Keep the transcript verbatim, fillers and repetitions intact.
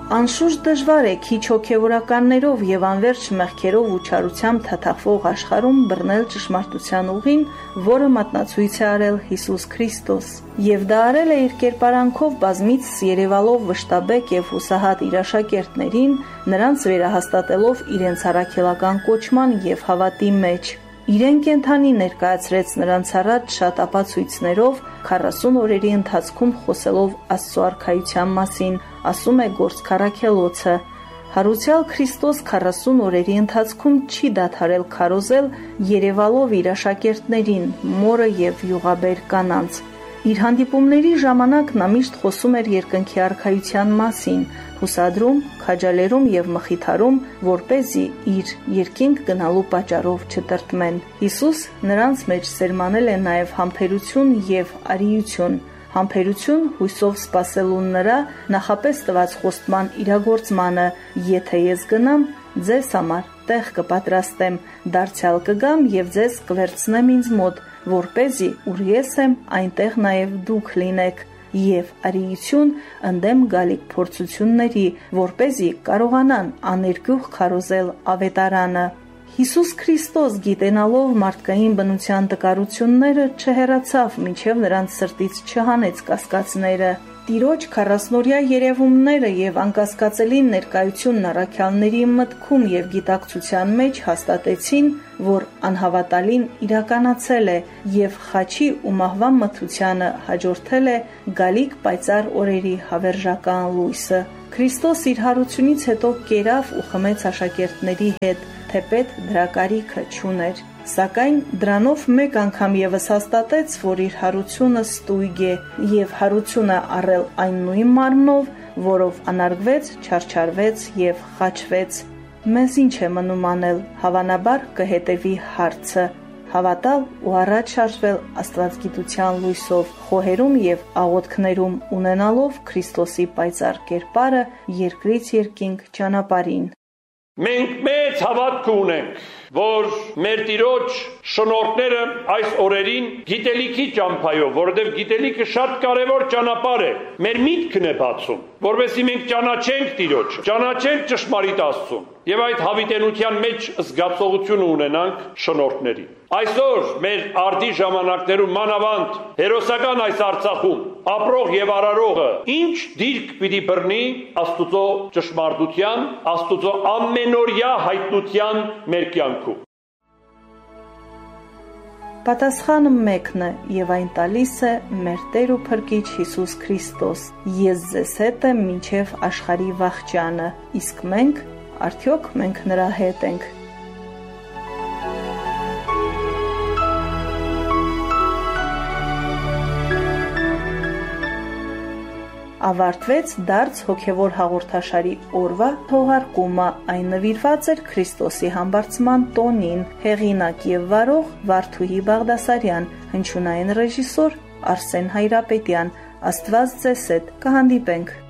Անշուշտ դժվար է քիչ հոգևորականներով եւ անverջ մեղքերով ու չարությամբ թաթախվող աշխարհում բռնել ճշմարտության ուղին, որը մատնացույց է արել Հիսուս Քրիստոս։ Եվ դա արել է իր կերպարանքով բազմից երևալով վշտաբեկ եւ հուսահատ իր աշակերտներին, նրանց վերահաստատելով իրենց առաքելական կոչման եւ հավատի մեջ։ Իրեն կենթանի ներկայացրեց նրանց առաջ շատ ապացույցներով, քառասուն օրերի ընթացքում խոսելով Աստծո արքայության մասին, ասում է Գործք առաքելոցը։ Հարուցյալ Քրիստոս քառասուն օրերի ընթացքում չի դադարել քարոզել, երևալով իր աշակերտներին, մորը եւ յուղաբեր կանանց։ Իր հանդիպումների ժամանակ նա միշտ խոսում էր երկնքի արքայության մասին, հուսադրում, քաջալերում եւ մխիթարում, որպեսզի իր երկինք գնալու պատճառով չտրտմեն։ Հիսուս նրանց մեջ սերմանել է նաեւ համբերություն եւ արիություն։ Համբերություն հույսով սպասելու նրա նախապես տված խոստման իրագործմանը, եթե ես գնամ, ձեզ համար տեղ կպատրաստեմ, դարձյալ կգամ եւ ձեզ կվերցնեմ ինձ մոտ, որպեսզի ուր ես եմ, այնտեղ նաեւ դուք լինեք, եւ արիություն ընդդեմ գալիք փորձությունների, որպեսզի կարողանան աներկյուղ քարոզել ավետարանը։ Հիսուս Քրիստոս, գիտենալով մարդկային բնության տկարությունները, չհեռացավ, մինչև նրանց սրտից չհանեց կասկածները։ Տիրոջ քառասնօրյա երևումները եւ անկասկածելի ներկայությունն առաքյալների մտքում եւ գիտակցության մեջ հաստատեցին, որ անհավատալին իրականացել է եւ խաչի ու մահվան մթությանը հաջորդել է գալիք պայծառ օրերի հավերժական լույսը։ Քրիստոս իր հարությունից հետո կերավ ու խմեց աշակերտների հետ, թեպետ դրա կարիքը չուներ, սակայն դրանով մեկ անգամ եւս հաստատեց, որ իր հարությունը ստույգ է եւ հարությունը առել այն նույն մարմնով, որով անարգվեց, չարչարվեց եւ խաչվեց։ Մեզ ինչ է մնում անել, հավանաբար կհետևի հարցը, հավատալ ու առաջ շարժվել աստվածգիտության լույսով, խոհերում եւ աղոթքներում ունենալով Քրիստոսի պայծառ կերպարը երկրից երկինք ճանապարհին։ Մենք մեծ հավատք ունենք, որ մեր Տիրոջ շնորհները այս օրերին գիտելիքի ճամփայով, որովհետև գիտելիքը շատ կարևոր ճանապարհ է, մեր միտքն է բացում, որովհետև մենք ճանաչենք Տիրոջը, ճանաչենք ճշմարիտ Աստծուն եւ այդ հավիտենության մեջ զգացողություն ունենանք շնորհների։ Այսօր մեր արդի ժամանակներում մանավանդ հերոսական այս Արցախում ապրող եւ արարողը ինչ դիրք պիտի բռնի Աստուծո ճշմարտության, Աստուծո ամենօրյա հայտնության մեր կյանքում։ Պատասխանը մեկն է եւ այն տալիս է մեր Տեր ու Փրկիչ Հիսուս Քրիստոս։ Ես ձեզ հետ եմ մինչեւ աշխարհի վախճանը, իսկ մենք արդյոք մենք նրա հետ ենք։ Ավարտվեց դարձ հոգևոր հաղորդաշարի օրվա թողարկումը, այն նվիրված էր Քրիստոսի համբարձման տոնին, հեղինակ եւ վարող Վարդուհի Բաղդասարյան, հնչյունային ռեժիսոր Արսեն Հայրապետյան։ Աստված ձեզ հետ, կհանդիպենք։